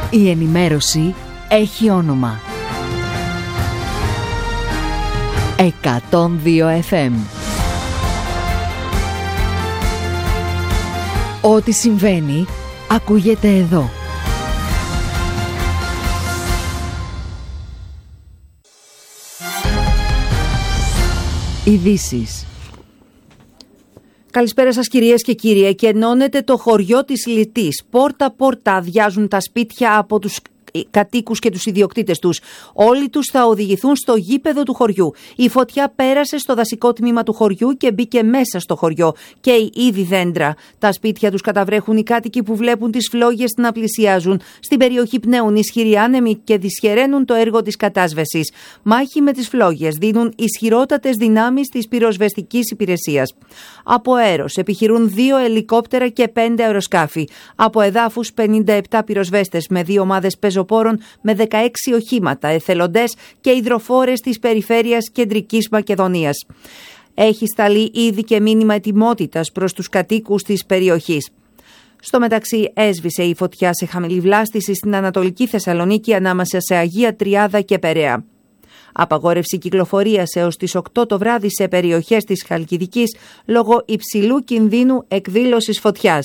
Η ενημέρωση έχει όνομα. 102 FM. Ό,τι συμβαίνει, ακούγεται εδώ. Ειδήσεις. Καλησπέρα σας κυρίες και κύριοι. Εκενώνεται το χωριό της Λιτής. Πόρτα-πόρτα αδειάζουν τα σπίτια από τους κατοίκους και τους ιδιοκτήτες τους. Όλοι τους θα οδηγηθούν στο γήπεδο του χωριού. Η φωτιά πέρασε στο δασικό τμήμα του χωριού και μπήκε μέσα στο χωριό. Καίει ήδη δέντρα. Τα σπίτια τους καταβρέχουν οι κάτοικοι που βλέπουν τις φλόγες να πλησιάζουν. Στην περιοχή πνέουν ισχυροί άνεμοι και δυσχεραίνουν το έργο της κατάσβεσης. Μάχη με τις φλόγες δίνουν ισχυρότατες δυνάμεις της πυροσβεστικής υπηρεσίας. Από αέρος επιχειρούν 2 ελικόπτερα και 5 αεροσκάφη. Από εδάφους 57 πυροσβέστες με 2 ομάδες πεζοπόρων με 16 οχήματα, εθελοντές και υδροφόρες της περιφέρειας Κεντρικής Μακεδονίας. Έχει σταλεί ήδη και μήνυμα ετοιμότητας προς τους κατοίκους της περιοχής. Στο μεταξύ έσβησε η φωτιά σε χαμηλή βλάστηση στην Ανατολική Θεσσαλονίκη ανάμεσα σε Αγία Τριάδα και Περαία. Απαγόρευση κυκλοφορίας έως τις 8 το βράδυ σε περιοχές της Χαλκιδικής λόγω υψηλού κινδύνου εκδήλωσης φωτιάς.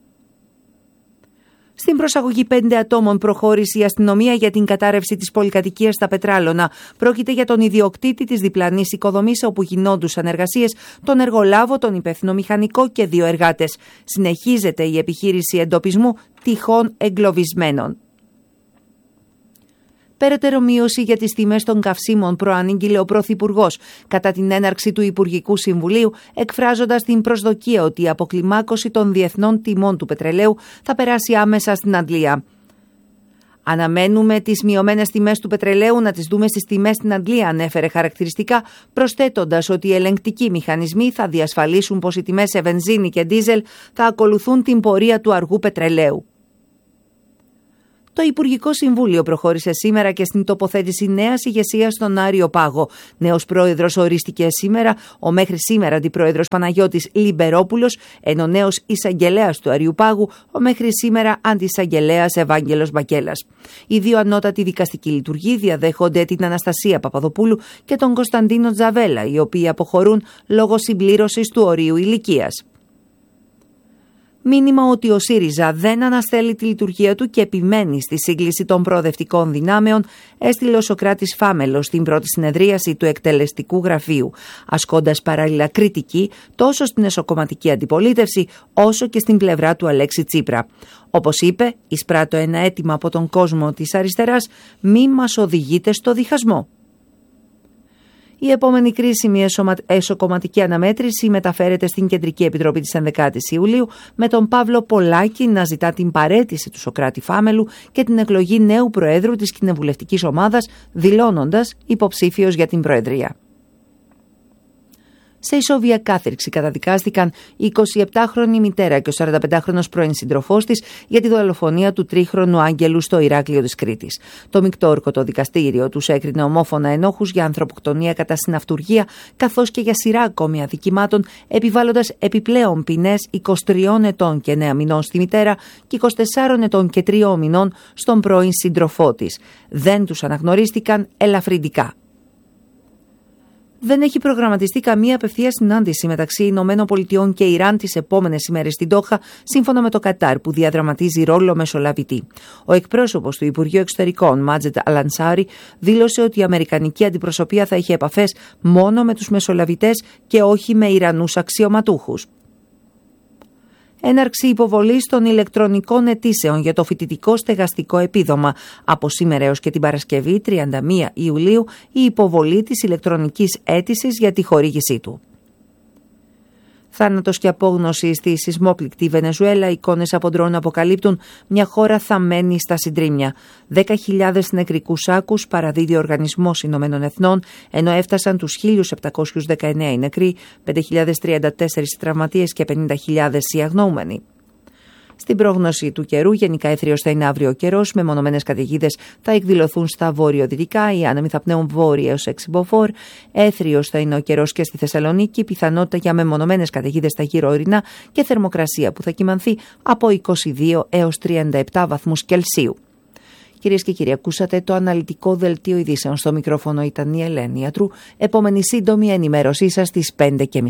Στην προσαγωγή 5 ατόμων προχώρησε η αστυνομία για την κατάρρευση της πολυκατοικίας στα Πετράλωνα. Πρόκειται για τον ιδιοκτήτη της διπλανής οικοδομής όπου γινόντουσαν εργασίες, τον εργολάβο, τον υπεύθυνο μηχανικό και 2 εργάτες. Συνεχίζεται η επιχείρηση εντοπισμού τυχόν εγκλωβισμένων. Περαιτέρω μείωση για τις τιμές των καυσίμων προανήγγειλε ο Πρωθυπουργός κατά την έναρξη του Υπουργικού Συμβουλίου, εκφράζοντας την προσδοκία ότι η αποκλιμάκωση των διεθνών τιμών του πετρελαίου θα περάσει άμεσα στην Αγγλία. «Αναμένουμε τις μειωμένες τιμές του πετρελαίου να τις δούμε στις τιμές στην Αγγλία», ανέφερε χαρακτηριστικά, προσθέτοντας ότι οι ελεγκτικοί μηχανισμοί θα διασφαλίσουν πως οι τιμές σε βενζίνη και ντίζελ θα ακολουθούν την πορεία του αργού πετρελαίου. Το Υπουργικό Συμβούλιο προχώρησε σήμερα και στην τοποθέτηση νέας ηγεσίας στον Άριο Πάγο. Νέος πρόεδρος ορίστηκε σήμερα, ο μέχρι σήμερα αντιπρόεδρος Παναγιώτης Λιμπερόπουλος, ενώ νέος εισαγγελέας του Αριού Πάγου, ο μέχρι σήμερα αντισαγγελέας Ευάγγελος Μπακέλας. Οι 2 ανώτατοι δικαστικοί λειτουργοί διαδέχονται την Αναστασία Παπαδοπούλου και τον Κωνσταντίνο Τζαβέλα, οι οποίοι αποχωρούν λόγω συμπλήρωσης του ορίου ηλικίας. Μήνυμα ότι ο ΣΥΡΙΖΑ δεν αναστέλει τη λειτουργία του και επιμένει στη σύγκληση των προοδευτικών δυνάμεων, έστειλε ο Σωκράτης Φάμελος στην πρώτη συνεδρίαση του εκτελεστικού γραφείου, ασκώντας παράλληλα κριτική τόσο στην εσωκομματική αντιπολίτευση όσο και στην πλευρά του Αλέξη Τσίπρα. Όπως είπε, εισπράττω ένα αίτημα από τον κόσμο της αριστεράς, μη μας οδηγείτε στο διχασμό. Η επόμενη κρίσιμη εσωκομματική αναμέτρηση μεταφέρεται στην Κεντρική Επιτροπή της 11ης Ιουλίου με τον Παύλο Πολάκη να ζητά την παραίτηση του Σωκράτη Φάμελου και την εκλογή νέου Προέδρου της κοινοβουλευτικής ομάδας, δηλώνοντας υποψήφιος για την Προεδρία. Σε ισόβια κάθριξη καταδικάστηκαν η 27χρονη μητέρα και ο 45χρονος πρώην σύντροφός της για τη δολοφονία του 3χρονου Άγγελου στο Ηράκλειο της Κρήτης. Το μεικτόρκωτο δικαστήριο τους έκρινε ομόφωνα ενόχους για ανθρωποκτονία κατά συναυτουργία, καθώς και για σειρά ακόμη αδικημάτων, επιβάλλοντας επιπλέον ποινές 23 ετών και 9 μηνών στη μητέρα και 24 ετών και 3 μηνών στον πρώην σύντροφό της. Δεν τους αναγνωρίστηκαν ελαφρυντικά. Δεν έχει προγραμματιστεί καμία απευθεία συνάντηση μεταξύ Ηνωμένων Πολιτειών και Ιράν τις επόμενες ημέρες στην Ντόχα, σύμφωνα με το Κατάρ, που διαδραματίζει ρόλο μεσολαβητή. Ο εκπρόσωπος του Υπουργείου Εξωτερικών, Μάτζετ Αλανσάρι, δήλωσε ότι η αμερικανική αντιπροσωπεία θα είχε επαφές μόνο με τους μεσολαβητές και όχι με Ιρανούς αξιωματούχους. Έναρξη υποβολής των ηλεκτρονικών αιτήσεων για το φοιτητικό στεγαστικό επίδομα. Από σήμερα έως και την Παρασκευή, 31 Ιουλίου, η υποβολή της ηλεκτρονικής αίτησης για τη χορήγησή του. Θάνατος και απόγνωση στη σεισμόπληκτη Βενεζουέλα, εικόνες από ντρόουν αποκαλύπτουν μια χώρα θαμμένη στα συντρίμμια. 10.000 νεκρικούς άκους παραδίδει ο Οργανισμός Ηνωμένων Εθνών, ενώ έφτασαν τους 1.719 οι νεκροί, 5.034 τραυματίες και 50.000 οι αγνοούμενοι. Στην πρόγνωση του καιρού, γενικά έθριος θα είναι αύριο ο καιρός, με μονομένες καταιγίδες θα εκδηλωθούν στα βόρειο-δυτικά, οι άνεμοι θα πνέουν βόρεια έως 6 μποφόρ, έθριος θα είναι ο καιρός και στη Θεσσαλονίκη, πιθανότητα για μεμονωμένες καταιγίδες στα γύρω-ορεινά και θερμοκρασία που θα κυμανθεί από 22 έως 37 βαθμούς Κελσίου. Κυρίες και κύριοι, ακούσατε το αναλυτικό δελτίο ειδήσεων. Στο μικρόφωνο ήταν η Ελένη Ιατρού. Επόμενη σύντομη ενημέρωσή σας στις 5:30.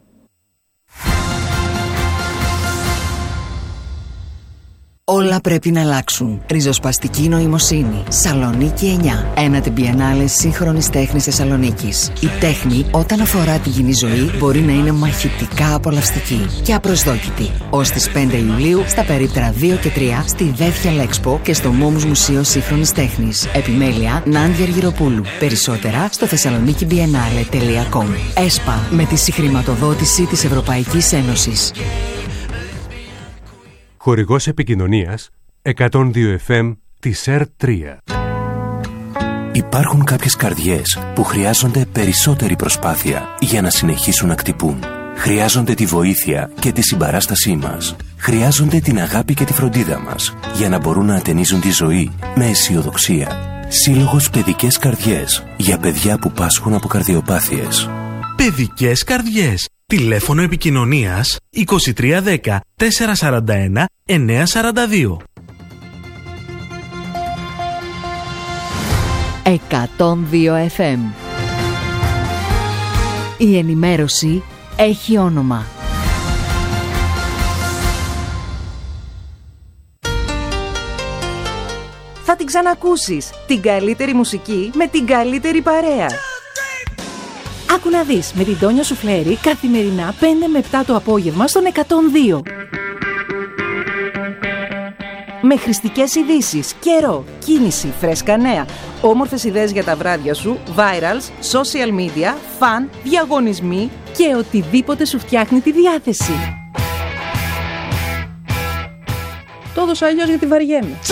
Όλα πρέπει να αλλάξουν. Ριζοσπαστική νοημοσύνη. Σαλονίκη 9. Ένατη Biennale σύγχρονης τέχνης Θεσσαλονίκης. Η τέχνη, όταν αφορά τη κοινή ζωή, μπορεί να είναι μαχητικά απολαυστική και απροσδόκητη. Ως τις 5 Ιουλίου, στα περίπτερα 2 και 3, στη Δεύθια Λέξπο και στο Μόμους Μουσείο Σύγχρονης Τέχνης. Επιμέλεια Νάντια Αργυροπούλου. Περισσότερα στο thessalonikibiennale.com. ΕΣΠΑ, με τη συγχρηματοδότηση της Ευρωπαϊκής Ένωσης. Χορηγός επικοινωνίας 102 FM της ΕΡΤ3. Υπάρχουν κάποιες καρδιές που χρειάζονται περισσότερη προσπάθεια για να συνεχίσουν να χτυπούν. Χρειάζονται τη βοήθεια και τη συμπαράστασή μας. Χρειάζονται την αγάπη και τη φροντίδα μας για να μπορούν να ατενίζουν τη ζωή με αισιοδοξία. Σύλλογος Παιδικές Καρδιές για παιδιά που πάσχουν από καρδιοπάθειες. Παιδικές Καρδιές. Τηλέφωνο επικοινωνίας 2310 441 942. 102 FM. Η ενημέρωση έχει όνομα. Θα την ξανακούσεις. Την καλύτερη μουσική με την καλύτερη παρέα. Άκου να δεις, με την Τόνια Σουφλέρη καθημερινά 5 με 7 το απόγευμα στον 102. Με χρηστικές ειδήσεις, καιρό, κίνηση, φρέσκα νέα, όμορφες ιδέες για τα βράδια σου, virals, social media, φαν, διαγωνισμοί και οτιδήποτε σου φτιάχνει τη διάθεση. Το έδωσα αλλιώς γιατί βαριέμαι.